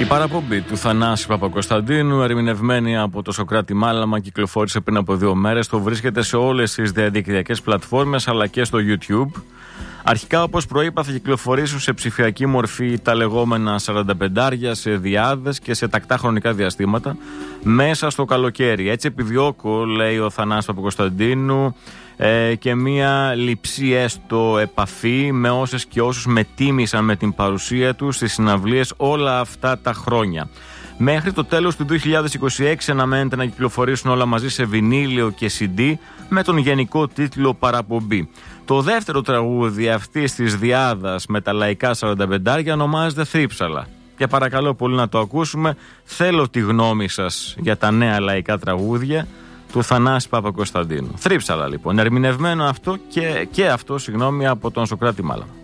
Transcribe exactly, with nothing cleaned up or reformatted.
παραπομπή του Θανάση Παπακοσταντίνου, ερμηνευμένη από το Σωκράτη Μάλαμα, κυκλοφόρησε πριν από δύο μέρες. Το βρίσκεται σε όλες τις διαδικτυακές πλατφόρμες αλλά και στο YouTube. Αρχικά, όπως προείπα, θα κυκλοφορήσουν σε ψηφιακή μορφή τα λεγόμενα σαρανταπεντάρια σε διάδες και σε τακτά χρονικά διαστήματα μέσα στο καλοκαίρι. Έτσι επιδιώκω, λέει ο Θανάσης Παπακοσταντίνου, ε, και μία λειψή έστω επαφή με όσες και όσους με τίμησαν με την παρουσία τους στις συναυλίες όλα αυτά τα χρόνια. Μέχρι το τέλος του δύο χιλιάδες είκοσι έξι αναμένεται να κυκλοφορήσουν όλα μαζί σε βινίλιο και σι ντι με τον γενικό τίτλο Παραπομπή. Το δεύτερο τραγούδι αυτής της διάδας με τα λαϊκά σαρανταπεντάρια ονομάζεται Θρύψαλα. Και παρακαλώ πολύ να το ακούσουμε. Θέλω τη γνώμη σας για τα νέα λαϊκά τραγούδια του Θανάση Παπακοσταντίνου. Θρύψαλα λοιπόν, ερμηνευμένο αυτό και, και αυτό, συγγνώμη, από τον Σωκράτη Μάλαμα.